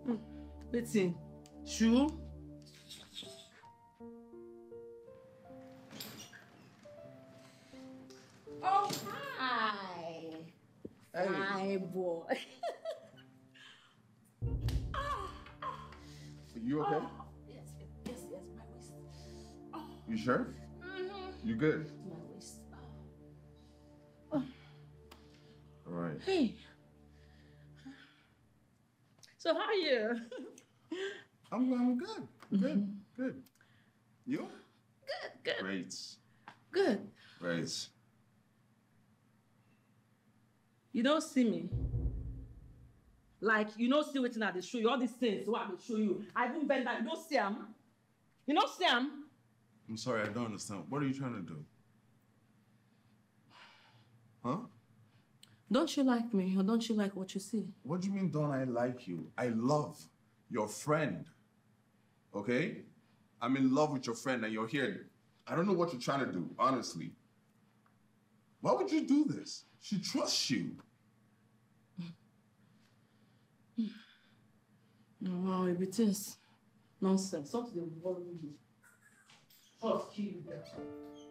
Listen, shoe. Oh, hi. Hey. Hi, boy. You okay? Yes, my waist. You sure? You good? My waist. All right. Hey. So how are you? I'm good. Good. You? Good. Great. Good. Great. You don't see me. Like, you don't see wetin I dey show you. All these things wey I dey show you. I even bend down. You don't see them. You don't see them. I'm sorry, I don't understand. What are you trying to do? Huh? Don't you like me or don't you like what you see? What do you mean, don't I like you? I love your friend. Okay? I'm in love with your friend and you're here. I don't know what you're trying to do, honestly. Why would you do this? She trusts you. Wow, it be things. Nonsense. Something dey worry you. Trust kill you.